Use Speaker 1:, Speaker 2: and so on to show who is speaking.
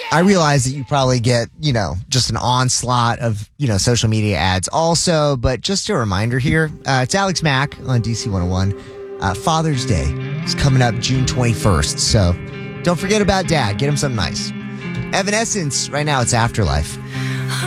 Speaker 1: I realize that you probably get, just an onslaught of, social media ads also, but just a reminder here, it's Alex Mack on DC 101. Father's Day is coming up June 21st, so don't forget about Dad. Get him something nice. Evanescence, right now it's Afterlife.